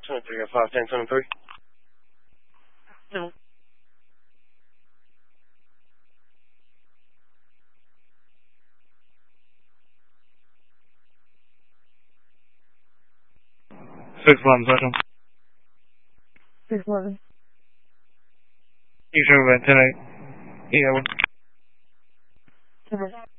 51073. No. 611, Sergeant. 611. You sure about 10-8? Yeah, 10-8.